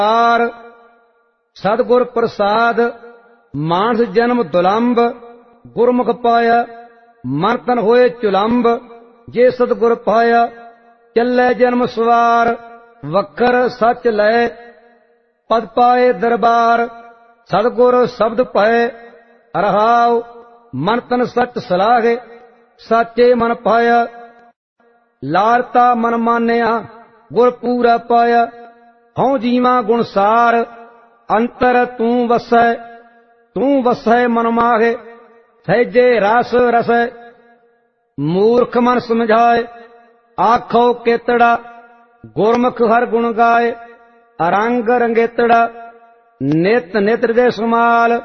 सतगुर प्रसाद मानस जन्म दुलंब, गुरमुख पाया मन तन होए चुलंब। जे सतगुर पाया चलै जन्म सवार, वक्र सच लय पद पाए दरबार। सतगुर शब्द पै रहाओ, मन तन सच सलाहे साचे मन पाया। लालता मन मानिया गुर पूरा पाया, हऊँ जीवा गुणसार अंतर तू वसै मन माहे। सहजे रस रसै मूर्ख मन समझाए, आखो केतड़ा गुरमुख हर गुण गाए। रंग रंगेतड़ा नित नित हृदय समाल,